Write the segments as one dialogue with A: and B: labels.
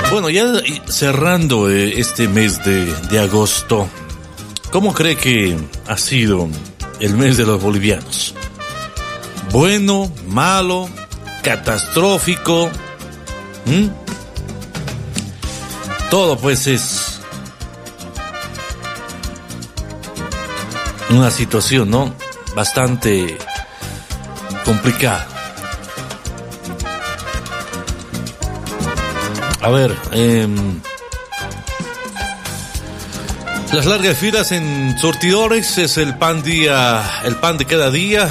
A: Bueno, ya cerrando este mes de agosto, ¿cómo cree que ha sido el mes de los bolivianos? ¿Bueno, malo, catastrófico? Todo pues es una situación, ¿no?, bastante complicada. A ver, las largas filas en surtidores es el pan de cada día,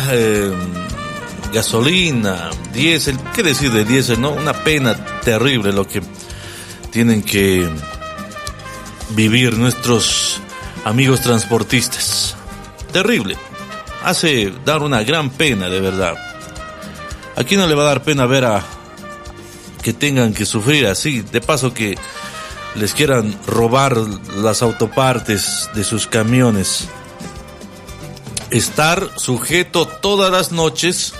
A: gasolina, diésel, ¿qué decir de diésel, no? Una pena terrible lo que tienen que vivir nuestros amigos transportistas. Terrible. Hace dar una gran pena, de verdad. ¿A quién no le va a dar pena ver a que tengan que sufrir así? De paso que les quieran robar las autopartes de sus camiones. Estar sujeto todas las noches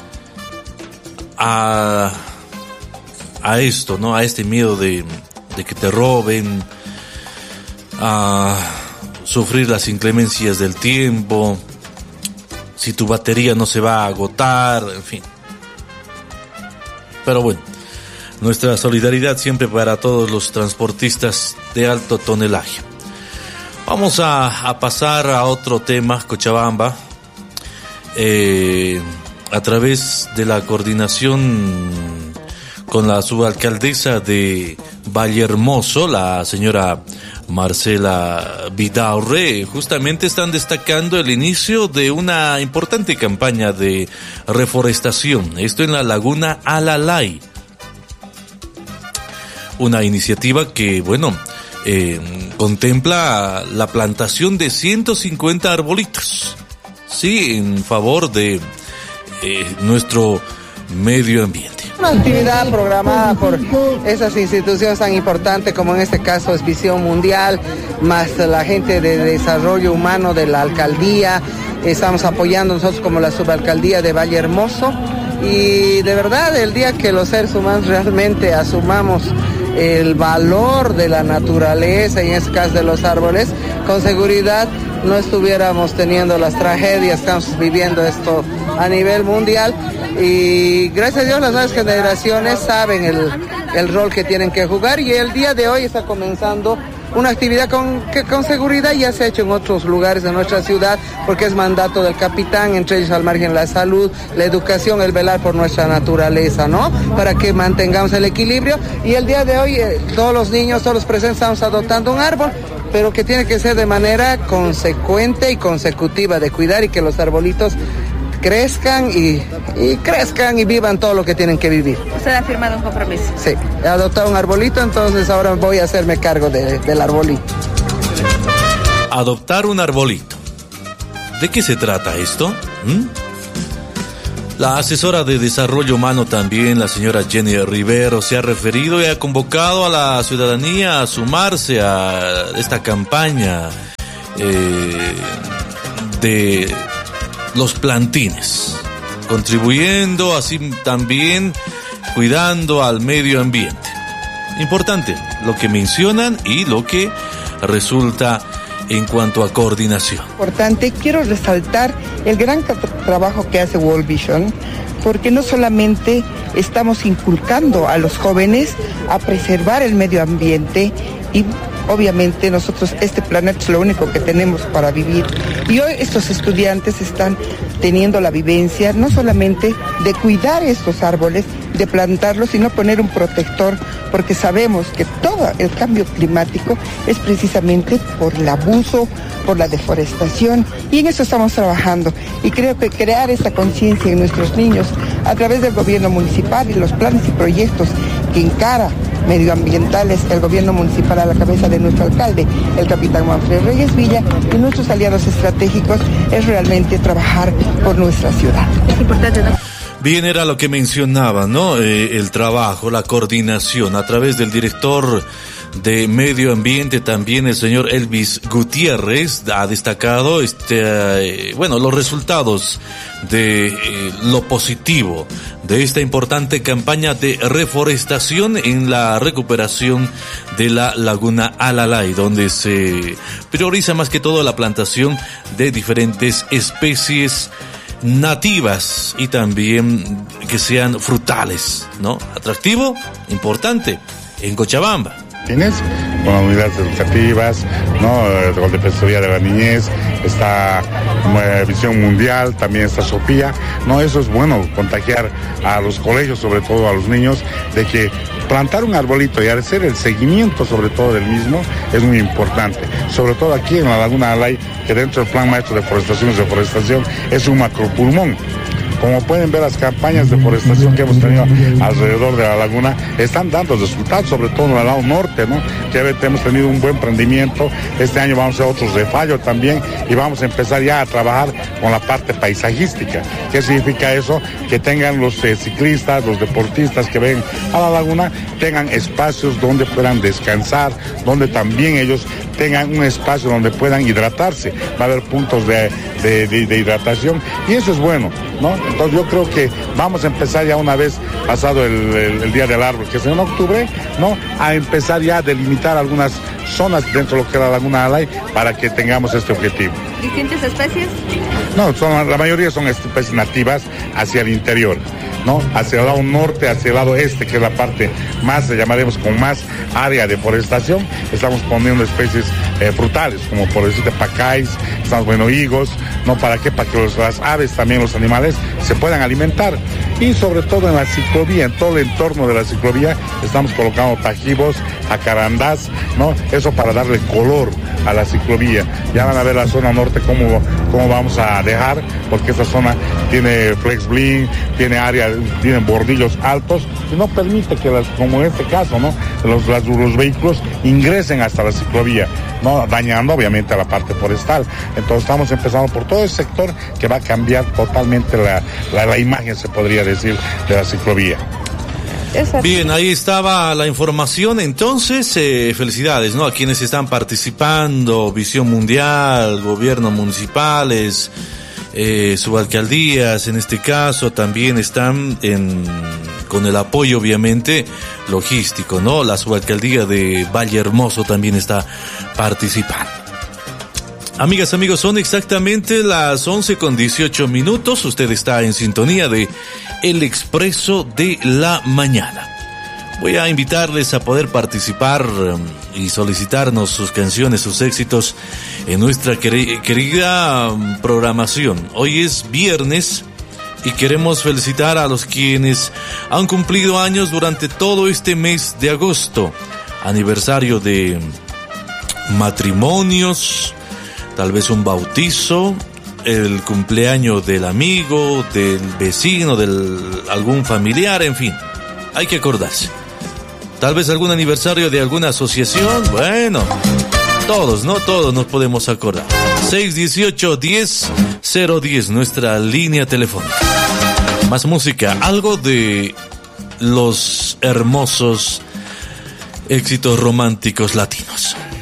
A: a esto, ¿no? A este miedo de que te roben, a sufrir las inclemencias del tiempo, si tu batería no se va a agotar, en fin. Pero bueno, nuestra solidaridad siempre para todos los transportistas de alto tonelaje. Vamos a pasar a otro tema, Cochabamba. A través de la coordinación con la subalcaldesa de Vallehermoso, la señora Marcela Vidaurre, justamente están destacando el inicio de una importante campaña de reforestación, esto en la laguna Alalay. Una iniciativa que, bueno, contempla la plantación de 150 arbolitos, sí, en favor de nuestro medio ambiente.
B: Una actividad programada por esas instituciones tan importantes como en este caso es Visión Mundial, más la gente de desarrollo humano de la alcaldía. Estamos apoyando nosotros como la subalcaldía de Vallehermoso, y de verdad el día que los seres humanos realmente asumamos el valor de la naturaleza y en este caso de los árboles, con seguridad no estuviéramos teniendo las tragedias, estamos viviendo esto a nivel mundial, y gracias a Dios las nuevas generaciones saben el rol que tienen que jugar, y el día de hoy está comenzando una actividad que con seguridad ya se ha hecho en otros lugares de nuestra ciudad, porque es mandato del capitán, entre ellos al margen la salud, la educación, el velar por nuestra naturaleza, ¿no? Para que mantengamos el equilibrio, y el día de hoy todos los niños, todos los presentes estamos adoptando un árbol, pero que tiene que ser de manera consecuente y consecutiva, de cuidar y que los arbolitos crezcan y crezcan y vivan todo lo que tienen que vivir.
C: ¿Usted ha firmado un compromiso?
B: Sí, he adoptado un arbolito, entonces ahora voy a hacerme cargo del arbolito.
A: Adoptar un arbolito. ¿De qué se trata esto? La asesora de Desarrollo Humano también, la señora Jenny Rivero, se ha referido y ha convocado a la ciudadanía a sumarse a esta campaña de los plantines, contribuyendo así también cuidando al medio ambiente. Importante lo que mencionan y lo que resulta en cuanto a coordinación.
D: Importante, quiero resaltar el gran trabajo que hace World Vision, porque no solamente estamos inculcando a los jóvenes a preservar el medio ambiente, y obviamente nosotros este planeta es lo único que tenemos para vivir, y hoy estos estudiantes están teniendo la vivencia no solamente de cuidar estos árboles, de plantarlos, sino poner un protector, porque sabemos que todo el cambio climático es precisamente por el abuso, por la deforestación, y en eso estamos trabajando, y creo que crear esa conciencia en nuestros niños a través del gobierno municipal y los planes y proyectos que encara medioambientales que el gobierno municipal a la cabeza de nuestro alcalde, el capitán Manfred Reyes Villa, y nuestros aliados estratégicos, es realmente trabajar por nuestra ciudad.
C: Es importante, ¿no?
A: Bien, era lo que mencionaba, ¿no? El trabajo, la coordinación a través del director de Medio Ambiente, también el señor Elvis Gutiérrez ha destacado los resultados de lo positivo de esta importante campaña de reforestación en la recuperación de la laguna Alalay, donde se prioriza más que todo la plantación de diferentes especies nativas y también que sean frutales, ¿no? Atractivo, importante, en Cochabamba.
C: Tienes con unidades educativas, ¿no? Con Defensoría de la Niñez, está Visión Mundial, también está Sofía, ¿no? Eso es bueno, contagiar a los colegios, sobre todo a los niños, de que plantar un arbolito y hacer el seguimiento sobre todo del mismo es muy importante, sobre todo aquí en la laguna Alalay, que dentro del Plan Maestro de Forestación y Reforestación es un macropulmón. Como pueden ver, las campañas de forestación que hemos tenido alrededor de la laguna están dando resultados, sobre todo en el lado norte, ¿no? Que hemos tenido un buen rendimiento. Este año vamos a hacer otros refallos también y vamos a empezar ya a trabajar con la parte paisajística. ¿Qué significa eso? Que tengan los ciclistas, los deportistas que ven a la laguna, tengan espacios donde puedan descansar, donde también ellos tengan un espacio donde puedan hidratarse. Va a haber puntos de hidratación y eso es bueno, ¿no? Entonces yo creo que vamos a empezar ya una vez pasado el Día del Árbol, que es en octubre, ¿no? A empezar ya a delimitar algunas zonas dentro de lo que es la laguna Alalay para que tengamos este objetivo.
E: ¿Distintas especies?
C: No, la mayoría son especies nativas hacia el interior, ¿no? Hacia el lado norte, hacia el lado este, que es la parte más, llamaremos con más área de forestación, estamos poniendo especies frutales, como por decirte pacáis, estamos poniendo higos, ¿no? ¿Para qué? Para que las aves, también los animales, se puedan alimentar. Y sobre todo en la ciclovía, en todo el entorno de la ciclovía, estamos colocando tajivos, jacarandás, ¿no? Eso para darle color a la ciclovía. Ya van a ver la zona norte cómo vamos a dejar, porque esa zona tiene flex bling, tiene bordillos altos y no permite que como en este caso, ¿no? Los vehículos ingresen hasta la ciclovía, ¿no? Dañando obviamente a la parte forestal. Entonces estamos empezando por todo el sector que va a cambiar totalmente la imagen, se podría decir, de la ciclovía.
A: Bien, ahí estaba la información. Entonces, felicidades, ¿no? A quienes están participando, Visión Mundial, gobiernos municipales, subalcaldías, en este caso, también están con el apoyo, obviamente, logístico, ¿no? La subalcaldía de Valle Hermoso también está participando. Amigas, amigos, son exactamente las 11:18. Usted está en sintonía de El Expreso de la Mañana. Voy a invitarles a poder participar y solicitarnos sus canciones, sus éxitos en nuestra querida programación. Hoy es viernes y queremos felicitar a los quienes han cumplido años durante todo este mes de agosto. Aniversario de matrimonios, tal vez un bautizo, el cumpleaños del amigo, del vecino, algún familiar, en fin, hay que acordarse. Tal vez algún aniversario de alguna asociación, bueno, todos, ¿no? Todos nos podemos acordar. 618-10-010, nuestra línea telefónica. Más música, algo de los hermosos éxitos románticos latinos.